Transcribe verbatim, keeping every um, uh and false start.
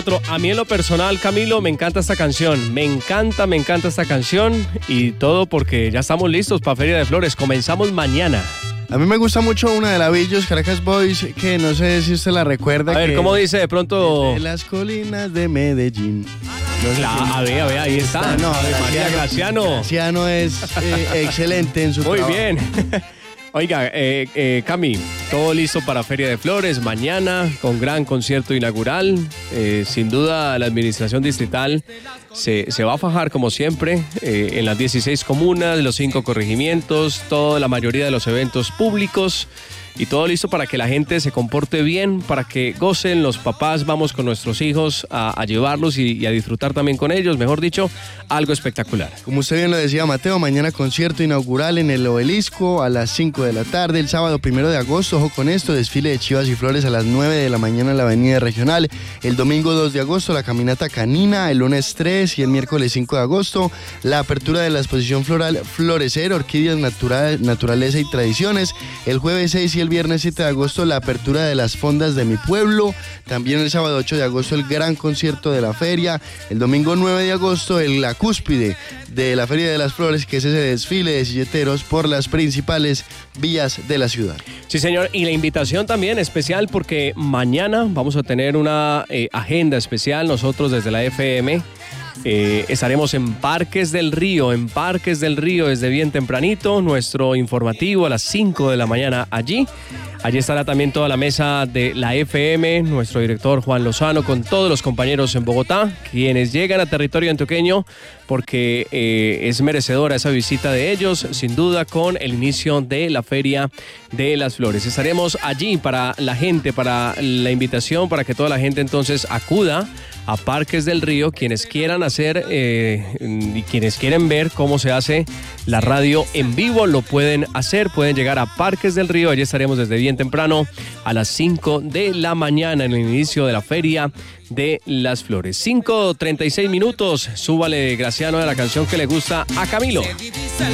A mí en lo personal, Camilo, me encanta esta canción, me encanta, me encanta esta canción y todo porque ya estamos listos para Feria de Flores, comenzamos mañana. A mí me gusta mucho una de Lavillos, Caracas Boys, que no sé si usted la recuerda. A ver, que ¿cómo dice de pronto? De las colinas de Medellín. No sé claro, a ver, a ver, ahí está. No, María Graciano. Graciano es eh, excelente en su Muy trabajo. bien. Oiga, eh, eh, Cami, todo listo para Feria de Flores, mañana con gran concierto inaugural. Eh, sin duda la administración distrital se, se va a fajar como siempre eh, en las dieciséis comunas, los cinco corregimientos, toda la mayoría de los eventos públicos y todo listo para que la gente se comporte bien, para que gocen los papás, vamos con nuestros hijos a, a llevarlos y, y a disfrutar también con ellos, mejor dicho, algo espectacular. Como usted bien lo decía, Mateo, mañana concierto inaugural en el Obelisco a las cinco de la tarde, el sábado primero de agosto, ojo con esto, desfile de chivas y flores a las nueve de la mañana en la avenida regional, el domingo dos de agosto la caminata canina, el lunes tres y el miércoles cinco de agosto, la apertura de la exposición floral Florecer, Orquídeas Natural, Naturaleza y Tradiciones, el jueves seis y el viernes siete de agosto la apertura de las fondas de mi pueblo, también el sábado ocho de agosto el gran concierto de la feria, el domingo nueve de agosto el, la cúspide de la Feria de las Flores, que es ese desfile de silleteros por las principales vías de la ciudad. Sí, señor, y la invitación también especial porque mañana vamos a tener una eh, agenda especial nosotros desde la F M. Eh, estaremos en Parques del Río, en Parques del Río desde bien tempranito, nuestro informativo a las cinco de la mañana allí. Allí estará también toda la mesa de la F M, nuestro director Juan Lozano con todos los compañeros en Bogotá, quienes llegan a territorio antioqueño porque eh, es merecedora esa visita de ellos, sin duda con el inicio de la Feria de las Flores. Estaremos allí para la gente, para la invitación, para que toda la gente entonces acuda a Parques del Río, quienes quieran hacer eh, y quienes quieren ver cómo se hace la radio en vivo, lo pueden hacer, pueden llegar a Parques del Río, allí estaremos desde bien temprano a las cinco de la mañana en el inicio de la Feria de las Flores. cinco treinta y seis minutos, súbale Graciano de la canción que le gusta a Camilo.